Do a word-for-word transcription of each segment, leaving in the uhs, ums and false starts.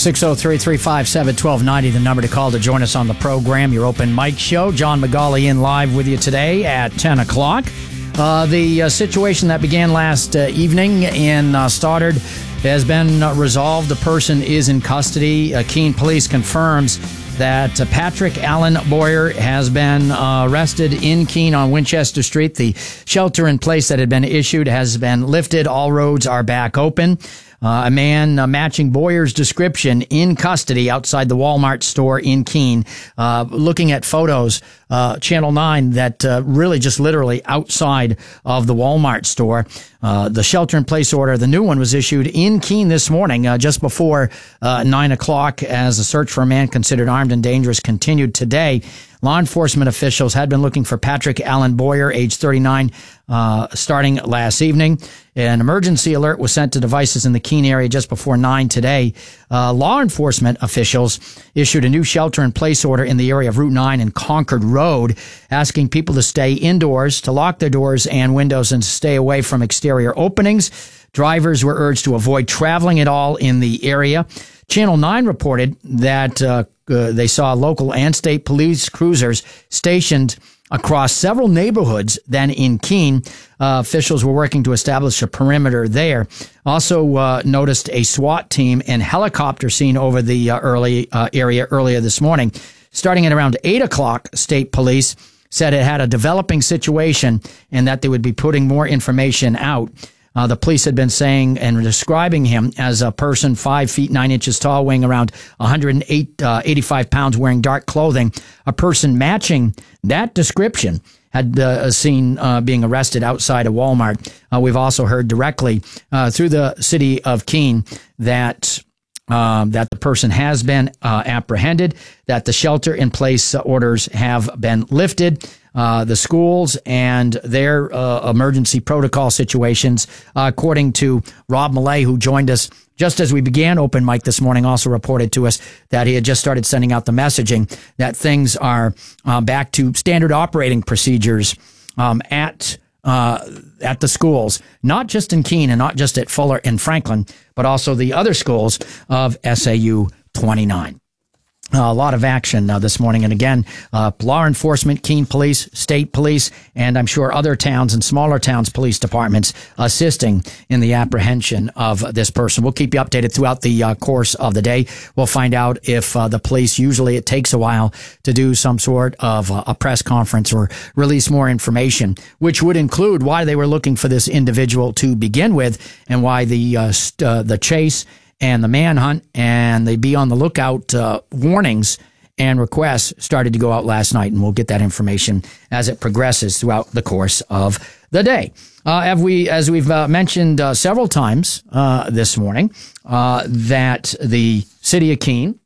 six oh three, three five seven, one two nine oh, the number to call to join us on the program, your Open Mic Show. John McGauley in live with you today at ten o'clock. Uh, the uh, situation that began last uh, evening in uh, Stoddard has been uh, resolved. The person is in custody. Uh, Keene Police confirms that uh, Patrick Allen Boyer has been uh, arrested in Keene on Winchester Street. The shelter in place that had been issued has been lifted. All roads are back open. Uh, a man uh, matching Boyer's description in custody outside the Walmart store in Keene. Uh, looking at photos, uh, Channel nine, that uh, really just literally outside of the Walmart store. Uh, the shelter-in-place order, the new one, was issued in Keene this morning, uh, just before uh, nine o'clock, as the search for a man considered armed and dangerous continued today. Law enforcement officials had been looking for Patrick Allen Boyer, age thirty-nine, uh, starting last evening. An emergency alert was sent to devices in the Keene area just before nine today. Uh, law enforcement officials issued a new shelter-in-place order in the area of Route nine and Concord Road, asking people to stay indoors, to lock their doors and windows, and to stay away from exterior openings. Drivers were urged to avoid traveling at all in the area. Channel nine reported that uh, uh, they saw local and state police cruisers stationed across several neighborhoods then in Keene. Uh, officials were working to establish a perimeter there. Also uh, noticed a SWAT team and helicopter seen over the uh, early uh, area earlier this morning. Starting at around eight o'clock, state police said it had a developing situation and that they would be putting more information out. Uh, the police had been saying and describing him as a person five feet nine inches tall, weighing around one hundred eight, uh, eighty-five pounds, wearing dark clothing. A person matching that description had uh, seen uh, being arrested outside a Walmart. Uh, we've also heard directly uh, through the city of Keene that um, that the person has been uh, apprehended, that the shelter-in-place orders have been lifted. Uh, the schools and their uh, emergency protocol situations, uh, according to Rob Millay, who joined us just as we began Open Mic this morning, also reported to us that he had just started sending out the messaging that things are uh, back to standard operating procedures um, at uh, at the schools, not just in Keene and not just at Fuller and Franklin, but also the other schools of S A U twenty-nine. Uh, a lot of action uh, this morning. And again, uh, law enforcement, Keene Police, state police, and I'm sure other towns and smaller towns' police departments assisting in the apprehension of this person. We'll keep you updated throughout the uh, course of the day. We'll find out if uh, the police, usually it takes a while to do some sort of uh, a press conference or release more information, which would include why they were looking for this individual to begin with and why the uh, st- uh, the chase and the manhunt and they be on the lookout uh, warnings and requests started to go out last night, and we'll get that information as it progresses throughout the course of the day. Uh, have we, as we've uh, mentioned uh, several times uh, this morning, uh, that the city of Keene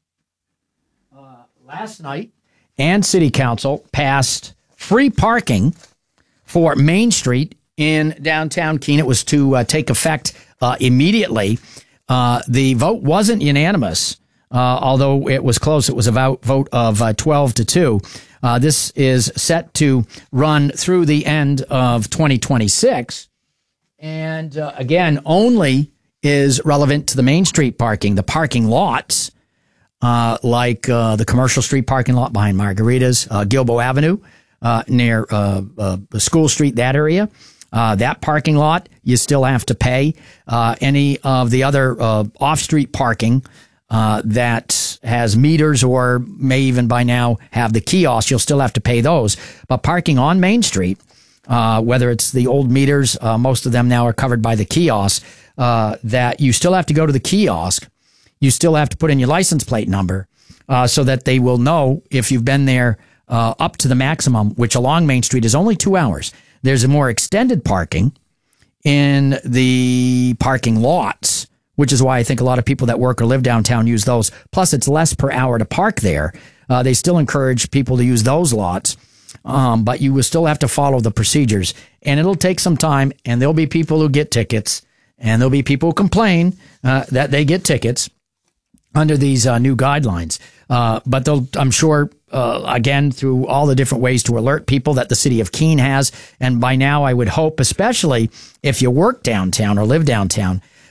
uh, last night and city council passed free parking for Main Street in downtown Keene. It was to uh, take effect uh, immediately. Uh, the vote wasn't unanimous, uh, although it was close. It was a vote, vote of uh, twelve to two. Uh, this is set to run through the end of twenty twenty-six. And uh, again, only is relevant to the Main Street parking. The parking lots, uh, like uh, the commercial street parking lot behind Margaritas, uh, Gilbo Avenue, uh, near uh, uh, School Street, that area. Uh, that parking lot, you still have to pay. Uh, any of the other uh, off-street parking uh, that has meters or may even by now have the kiosk, you'll still have to pay those. But parking on Main Street, uh, whether it's the old meters, uh, most of them now are covered by the kiosk, uh, that you still have to go to the kiosk. You still have to put in your license plate number uh, so that they will know if you've been there uh, up to the maximum, which along Main Street is only two hours. There's a more extended parking in the parking lots, which is why I think a lot of people that work or live downtown use those. Plus, it's less per hour to park there. Uh, they still encourage people to use those lots, um, but you will still have to follow the procedures. And it'll take some time, and there'll be people who get tickets, and there'll be people who complain uh, that they get tickets under these uh, new guidelines. Uh, but they'll, I'm sure, uh, again, through all the different ways to alert people that the city of Keene has. And by now, I would hope, especially if you work downtown or live downtown,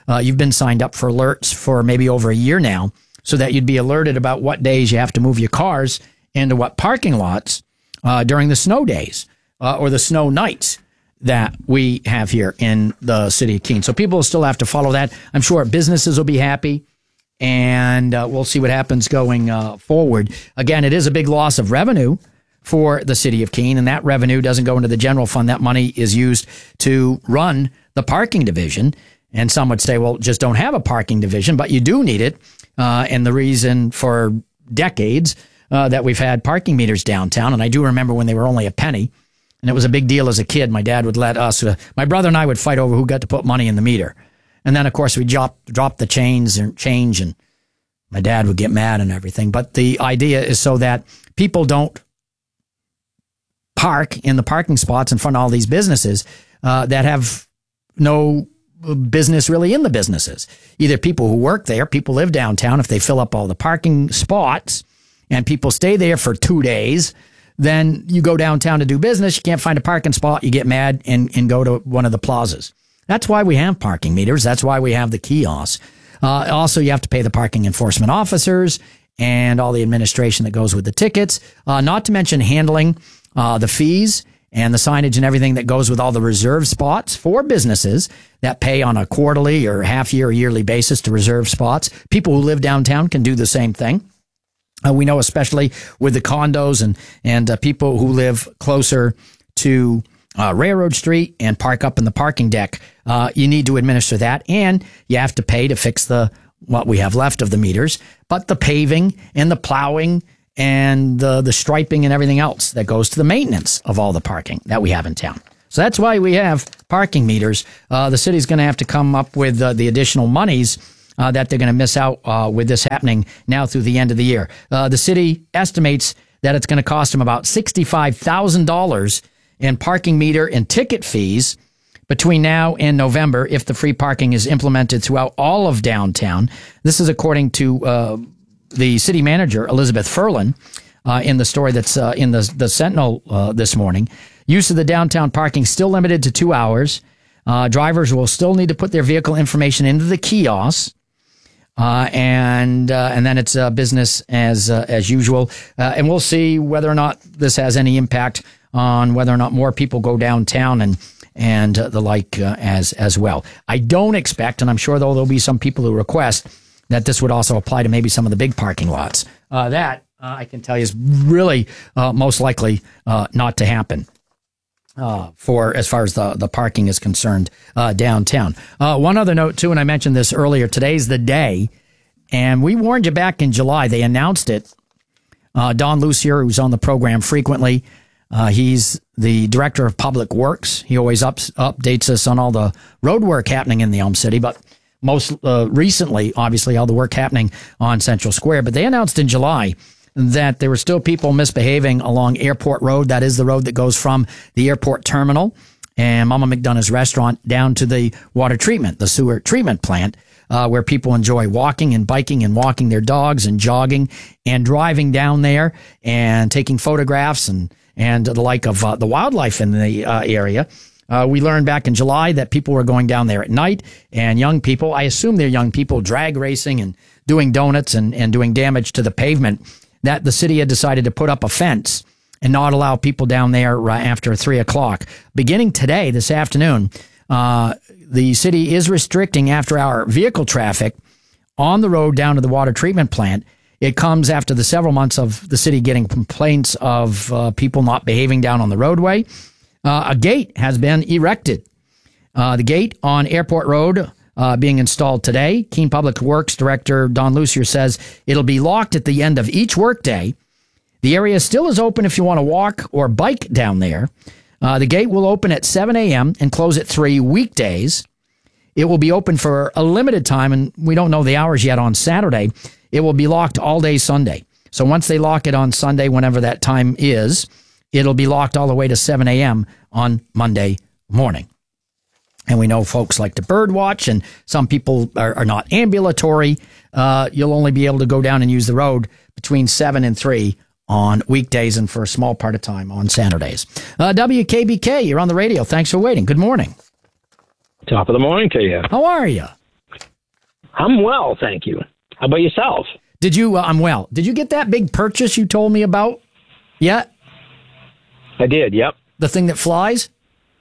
uh, you've been signed up for alerts for maybe over a year now, so that you'd be alerted about what days you have to move your cars into what parking lots uh, during the snow days uh, or the snow nights that we have here in the city of Keene. So people will still have to follow that. I'm sure businesses will be happy, and uh, we'll see what happens going uh, forward. Again, it is a big loss of revenue for the city of Keene, and that revenue doesn't go into the general fund. That money is used to run the parking division. And some would say, well, just don't have a parking division, but you do need it. Uh, and the reason for decades uh, that we've had parking meters downtown, and I do remember when they were only a penny, and it was a big deal as a kid. My dad would let us, uh, my brother and I would fight over who got to put money in the meter. And then, of course, we drop, drop the chains and change, and my dad would get mad and everything. But the idea is so that people don't park in the parking spots in front of all these businesses uh, that have no business really in the businesses. Either people who work there, people live downtown. If they fill up all the parking spots and people stay there for two days, then you go downtown to do business. You can't find a parking spot. You get mad and, and go to one of the plazas. That's why we have parking meters. That's why we have the kiosks. Uh, also, you have to pay the parking enforcement officers and all the administration that goes with the tickets, uh, not to mention handling uh, the fees and the signage and everything that goes with all the reserve spots for businesses that pay on a quarterly or half year or yearly basis to reserve spots. People who live downtown can do the same thing. Uh, we know, especially with the condos and, and uh, people who live closer to uh, Railroad Street and park up in the parking deck, uh, you need to administer that, and you have to pay to fix the what we have left of the meters, but the paving and the plowing and the, the striping and everything else that goes to the maintenance of all the parking that we have in town. So that's why we have parking meters. Uh, the city's going to have to come up with uh, the additional monies uh, that they're going to miss out uh, with this happening now through the end of the year. Uh, the city estimates that it's going to cost them about sixty-five thousand dollars in parking meter and ticket fees between now and November if the free parking is implemented throughout all of downtown. This is according to uh, the city manager, Elizabeth Furlan, uh, in the story that's uh, in the, the Sentinel uh, this morning. Use of the downtown parking still limited to two hours. Uh, drivers will still need to put their vehicle information into the kiosks. Uh, and uh, and then it's uh, business as uh, as usual. Uh, and we'll see whether or not this has any impact on whether or not more people go downtown and and uh, the like uh, as as well. I don't expect, and I'm sure though there'll be some people who request that this would also apply to maybe some of the big parking lots. Uh, that, uh, I can tell you, is really uh, most likely uh, not to happen uh, for as far as the, the parking is concerned uh, downtown. Uh, one other note, too, and I mentioned this earlier, today's the day, and we warned you back in July. They announced it. Uh, Don Lucier, who's on the program frequently, uh, he's the Director of Public Works. He always ups, updates us on all the road work happening in the Elm City, but most uh, recently, obviously, all the work happening on Central Square. But they announced in July that there were still people misbehaving along Airport Road. That is the road that goes from the airport terminal and Mama McDonough's restaurant down to the water treatment, the sewer treatment plant, uh, where people enjoy walking and biking and walking their dogs and jogging and driving down there and taking photographs and, and the like of uh, the wildlife in the uh, area. Uh, we learned back in July that people were going down there at night, and young people, I assume they're young people, drag racing and doing donuts and, and doing damage to the pavement, that the city had decided to put up a fence and not allow people down there right after three o'clock. Beginning today, this afternoon, uh, the city is restricting after-hour vehicle traffic on the road down to the water treatment plant. It comes after the several months of the city getting complaints of uh, people not behaving down on the roadway. Uh, a gate has been erected. Uh, the gate on Airport Road uh, being installed today. Keene Public Works Director Don Lucier says it'll be locked at the end of each workday. The area still is open if you want to walk or bike down there. Uh, the gate will open at seven a.m. and close at three weekdays. It will be open for a limited time, and we don't know the hours yet on Saturday. It will be locked all day Sunday. So once they lock it on Sunday, whenever that time is, it'll be locked all the way to seven a.m. on Monday morning. And we know folks like to bird watch, and some people are, are not ambulatory. Uh, you'll only be able to go down and use the road between seven and three on weekdays and for a small part of time on Saturdays. Uh, W K B K, you're on the radio. Thanks for waiting. Good morning. Top of the morning to you. How are you? I'm well, thank you. How about yourself? Did you, uh, I'm well. Did you get that big purchase you told me about yet? I did, yep. The thing that flies?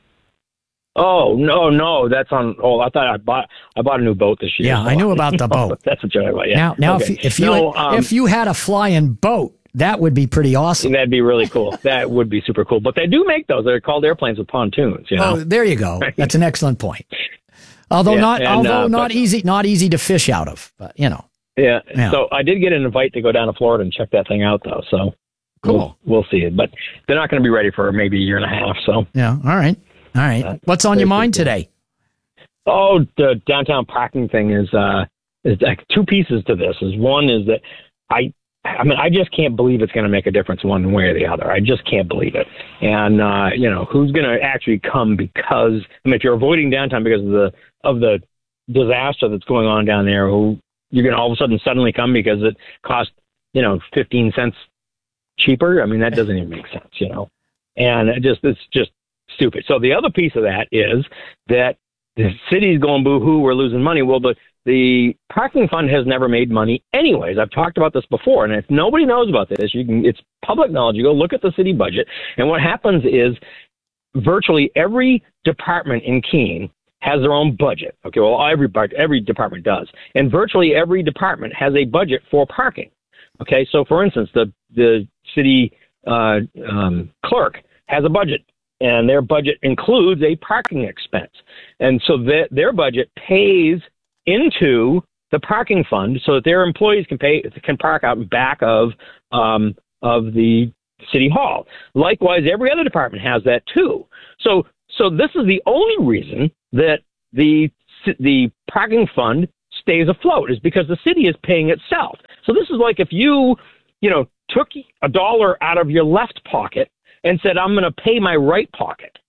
Oh, no, no, that's on, oh, I thought I bought, I bought a new boat this year. Yeah, so I knew about the boat. That's what you're talking about, yeah. Now, now okay. if, if, you, no, had, um, if you had a flying boat, that would be pretty awesome. That'd be really cool. That would be super cool. But they do make those. They're called airplanes with pontoons, you know? Oh, there you go. That's an excellent point. Although yeah, not, and, although uh, not but, easy, not easy to fish out of, but you know. Yeah. yeah. So I did get an invite to go down to Florida and check that thing out, though. So cool. We'll, we'll see it, but they're not going to be ready for maybe a year and a half. So yeah. All right. All right. Uh, What's on your mind today? Oh, the downtown parking thing is uh, is like two pieces to this. Is one is that I. I mean, I just can't believe it's going to make a difference one way or the other. I just can't believe it. And, uh, you know, who's going to actually come because, I mean, if you're avoiding downtown because of the, of the disaster that's going on down there, who you're going to all of a sudden suddenly come because it costs, you know, fifteen cents cheaper. I mean, that doesn't even make sense, you know, and it just, it's just stupid. So the other piece of that is that the city's going boo-hoo, we're losing money. Well, the, The parking fund has never made money anyways. I've talked about this before, and if nobody knows about this, you can, it's public knowledge. You go look at the city budget, and what happens is virtually every department in Keene has their own budget. Okay, well, every every department does, and virtually every department has a budget for parking. Okay, so for instance, the the city uh, um, clerk has a budget, and their budget includes a parking expense, and so that their budget pays into the parking fund so that their employees can pay can park out in back of um, of the city hall. Likewise, every other department has that too. So so this is the only reason that the the parking fund stays afloat is because the city is paying itself. So this is like if you you know took a dollar out of your left pocket and said, I'm going to pay my right pocket.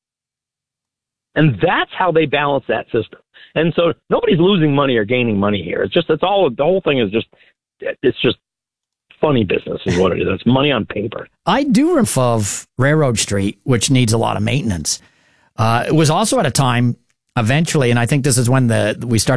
And that's how they balance that system. And so nobody's losing money or gaining money here. It's just, it's all, the whole thing is just, it's just funny business is what it is. It's money on paper. I do remember of Railroad Street, which needs a lot of maintenance. Uh, it was also at a time eventually, and I think this is when the we started